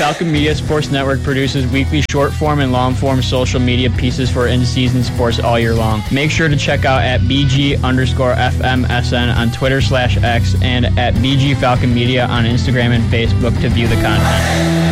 Falcon Media Sports Network produces weekly short-form and long-form social media pieces for in-season sports all year long. Make sure to check out at BG_FMSN on Twitter/X and at BG Falcon Media on Instagram and Facebook to view the content.